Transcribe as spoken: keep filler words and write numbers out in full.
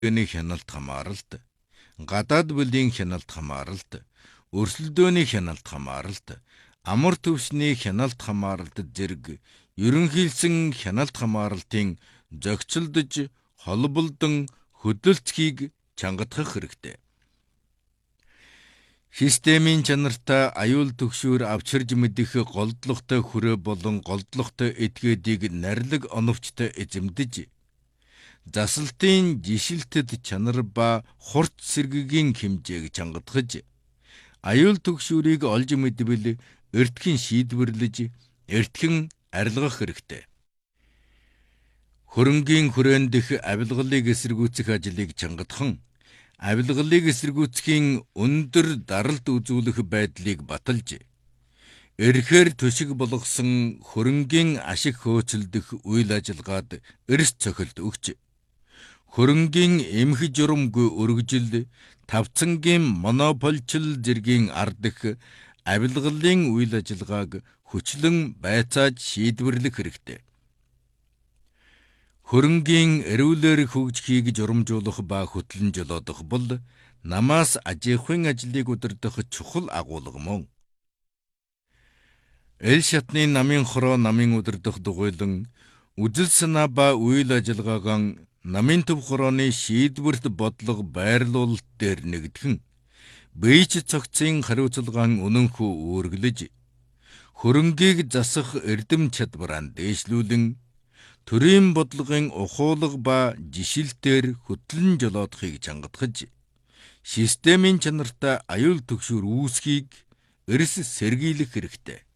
Өний хяналт хамааралт, гадаад бүлийн хяналт хамааралт, өрсөлдөөний хяналт хамааралт, амар төвшний хяналт хамааралт зэрэг ерөнхийлсөн хяналт хамааралтын зохицолдож холболдон хөдөлцөхийг чангадах хэрэгтэй. Системийн чанартай аюул түгшүүр авчирж мэдэх голдлоготой хүрээ болон голдлоготой этгээдийг нарилаг оновчтой эзэмдэж, засалтын жишилтэд чанар ба хурц сэргэгийн хэмжээг чангадгаж, аюул түгшүүрийг олж мэдвэл эртхэн шийдвэрлэж, эртхэн арилгах хэрэгтэй. Хөрөнгийн хүрээнд дэх авилгалыг эсэргүүцэх ажлыг чангадахан, авилгалыг эсэргүүцхийн өндөр даралт үзүүлэх байдлыг баталж, эрхээр төшиг болгосон хөрөнгийн ашиг хөөцөлдөх үйл ажиллагаад эрс цохилт өгч, хөрөнгийн эмх журамгүй өргөжил, тавцангийн монополчил зэргийн ардах авилгалын үйл ажиллагааг хүчлэн байцааж шийдвэрлэх хэрэгтэй. Хөрөнгийн эрүүлэр хөгжихийг журамжуулах ба хөтлөн жолоодох бол намаас ажихуйн ажлыг удирдах чухал агуулга мөн. Эл шатны намын хороо намын удирдах дугуйлан үзэл санаа ба үйл ажиллагаагаа намын төв хорооны шийдвэрт бодлого байрлуулалт дээр нэгдэхэн, бийч цогцын хариуцлагаан үнэнхүү үүргэлж, хөрөнгийг засах эрдэм чадвараа дээшлүүлэн, төрийн бодлогын ухуулга ба жишилтээр хөтлөн жолоодохыг чангадгаж, системийн чанартай аюул түгшүүр үүсхийг эрс сэргийлэх хэрэгтэй.